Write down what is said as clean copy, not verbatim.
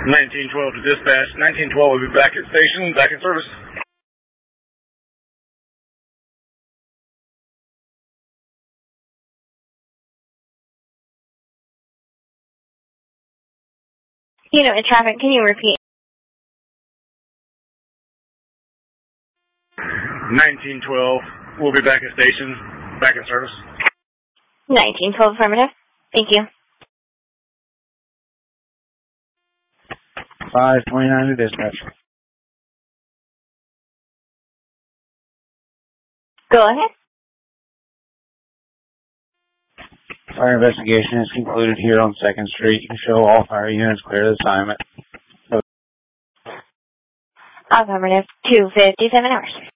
1912 to dispatch. 1912 will be back at station, back in service. In traffic, can you repeat? 1912 will be back at station, back in service. 1912 affirmative. Thank you. 529 to dispatch. Go ahead. Fire investigation is concluded here on 2nd Street. You can show all fire units clear the assignment. Affirmative. 2:57 hours.